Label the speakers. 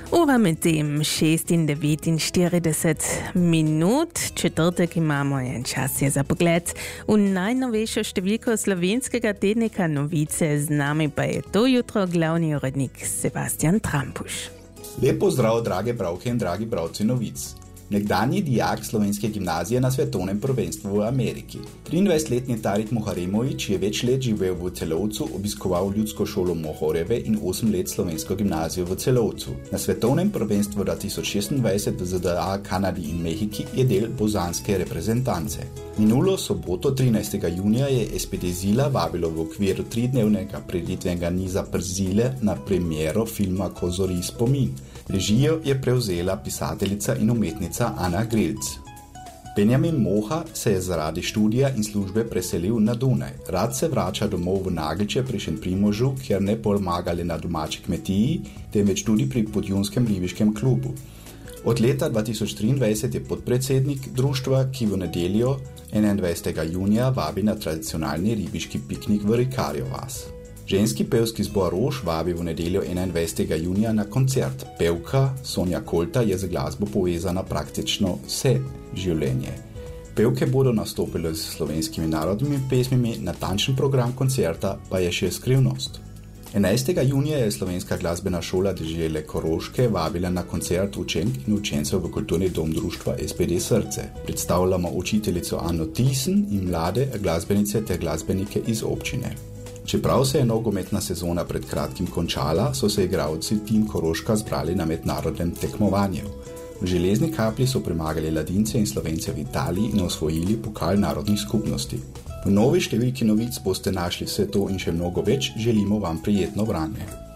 Speaker 1: Ura medtem 6:49 minut, četrtek imamo en čas je za pogled. V najnovejšo številko slovenskega tednika Novice z nami pa je to jutro glavni urednik Sebastian Trampuš.
Speaker 2: Lep pozdrav, drage bralke in dragi bralci Novic. Nekdanji dijak slovenske gimnazije na svetovnem prvenstvu v Ameriki. 23-letni Tarik Muharemović je več let živel v Celovcu, obiskoval ljudsko šolo Mohorjeve in 8 let slovensko gimnazijo v Celovcu. Na svetovnem prvenstvu 2026 v ZDA, Kanadi in Mehiki je del bozanske reprezentance. Minulo soboto 13. junija je SPD Zila vabilo v okviru 3-dnevnega prireditvenega niza Przile na premiero filma Ko zori spomin. Režijo je prevzela pisateljica in umetnica Ana Grilc. Benjamin Moha se je zaradi študija in službe preselil na Dunaj. Rad se vrača domov v Nagliče pri Šentprimožu, kjer ne pomaga le na domači kmetiji, temveč tudi pri Podjunskem ribiškem klubu. Od leta 2023 je podpredsednik društva, ki v nedeljo 21. junija vabi na tradicionalni ribiški piknik v Rikarjev vas. Ženski pevski zbor Rož vabi v nedeljo 21. junija na koncert. Pevka Sonja Kolta je z glasbo povezana praktično vse življenje. Pevke bodo nastopile s slovenskimi narodnimi pesmimi, natančen program koncerta pa je še skrivnost. 11. junija je Slovenska glasbena šola dežele Koroške vabila na koncert učenk in učencev v kulturni dom društva SPD Srce. Predstavljamo učiteljico Anno Thyssen in mlade glasbenice ter glasbenike iz občine. Čeprav se je nogometna sezona pred kratkim končala, so se igralci Tim Koroška zbrali na mednarodnem tekmovanju. V Železni Kapli so premagali Ladince in Slovence v Italiji in osvojili pokal narodnih skupnosti. V novi številki Novic boste našli vse to in še mnogo več, želimo vam prijetno branje.